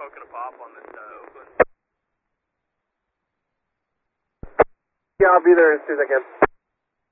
smoking a pop on this Oakland? Yeah, I'll be there as soon as I can.